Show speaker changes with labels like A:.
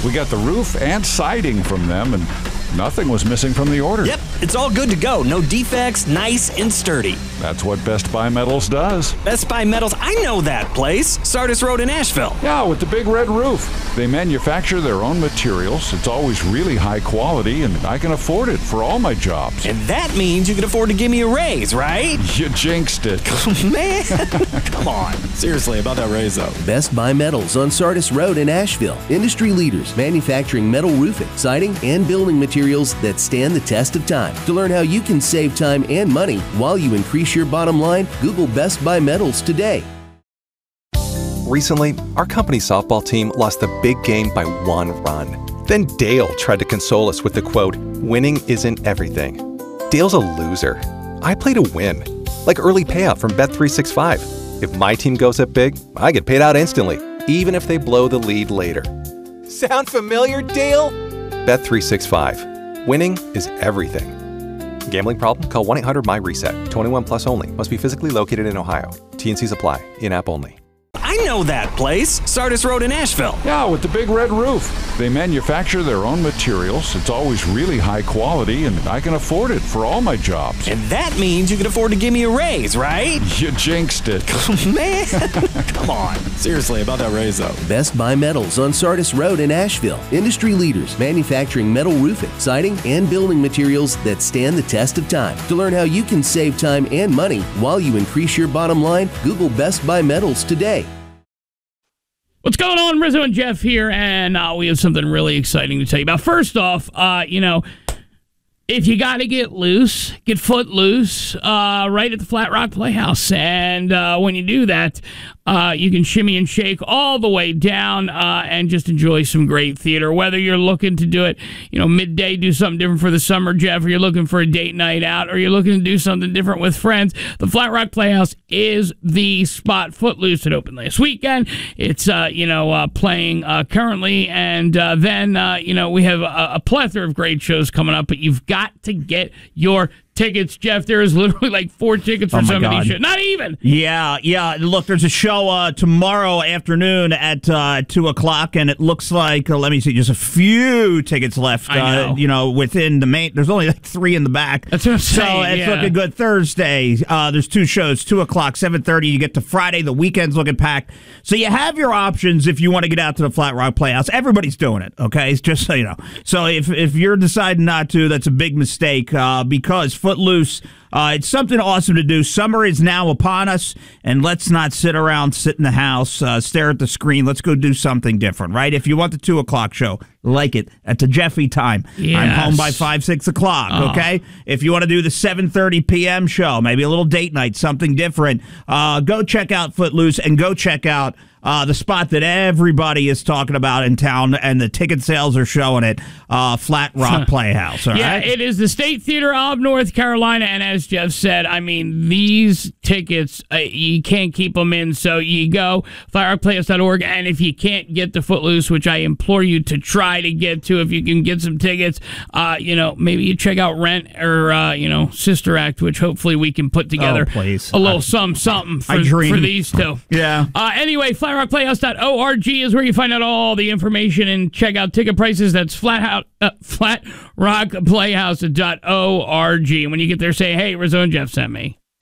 A: We got the roof and siding from them, and nothing was missing from the order.
B: Yep, it's all good to go. No defects, nice and sturdy.
A: That's what Best Buy Metals does.
B: Best Buy Metals, I know that place. Sardis Road in Asheville.
A: Yeah, with the big red roof. They manufacture their own materials. It's always really high quality, and I can afford it for all my jobs.
B: And that means you can afford to give me a raise, right?
A: You jinxed it.
B: Man, come on. Seriously, about that raise, though.
C: Best Buy Metals on Sardis Road in Asheville. Industry leaders manufacturing metal roofing, siding, and building materials that stand the test of time. To learn how you can save time and money while you increase your bottom line, Google Best Buy Metals today.
D: Recently, our company's softball team lost the big game by 1 run. Then Dale tried to console us with the quote, "Winning isn't everything." Dale's a loser. I play to win. Like early payout from Bet365. If my team goes up big, I get paid out instantly, even if they blow the lead later. Sound familiar, Dale? Bet365. Winning is everything. Gambling problem? Call 1-800-MY-RESET. 21 plus only. Must be physically located in Ohio. T&Cs apply. In-app only.
B: I know that place. Sardis Road in Asheville.
A: Yeah, with the big red roof. They manufacture their own materials. It's always really high quality, and I can afford it for all my jobs.
B: And that means you can afford to give me a raise, right?
A: You jinxed it.
B: Man, come on. Seriously, about that raise, though.
C: Best Buy Metals on Sardis Road in Asheville. Industry leaders manufacturing metal roofing, siding, and building materials that stand the test of time. To learn how you can save time and money while you increase your bottom line, Google Best Buy Metals today.
E: What's going on? Rizzo and Jeff here, and we have something really exciting to tell you about. First off, if you got to get loose, get foot loose right at the Flat Rock Playhouse. And when you do that, you can shimmy and shake all the way down and just enjoy some great theater. Whether you're looking to do it, midday, do something different for the summer, Jeff, or you're looking for a date night out, or you're looking to do something different with friends, the Flat Rock Playhouse is the spot. Footloose, it opened last weekend. It's, playing currently, and then, we have a plethora of great shows coming up, but you've got to get your tickets, Jeff. There is literally like 4 tickets for some of these shows. Not even.
F: Yeah. Look, there's a show tomorrow afternoon at 2 o'clock, and it looks like, let me see, just a few tickets left.
E: I know.
F: Within the main, there's only like 3 in the back.
E: That's what I'm saying.
F: So it's looking good. Thursday, there's 2 shows, 2 o'clock, 7:30. You get to Friday. The weekend's looking packed. So you have your options if you want to get out to the Flat Rock Playhouse. Everybody's doing it, okay? It's just so you know. So if you're deciding not to, that's a big mistake because Footloose, it's something awesome to do. Summer is now upon us, and let's not sit around, sit in the house, stare at the screen. Let's go do something different, right? If you want the 2 o'clock show, like it at the Jeffy time.
E: Yes.
F: I'm home by 5, 6 o'clock, okay? If you want to do the 7:30 p.m. show, maybe a little date night, something different, go check out Footloose and go check out the spot that everybody is talking about in town, and the ticket sales are showing it, Flat Rock Playhouse. All right?
E: It is the State Theater of North Carolina, and as Jeff said, I mean, these tickets, you can't keep them in, so you go, flatrockplayhouse.org, and if you can't get to Footloose, which I implore you to try to get to, if you can get some tickets, maybe you check out Rent or, Sister Act, which hopefully we can put together a little something for these two.
F: Yeah.
E: Anyway, flatrockplayhouse.org is where you find out all the information and check out ticket prices. That's flatrockplayhouse.org. When you get there, say, hey, Rizzo and Jeff sent me.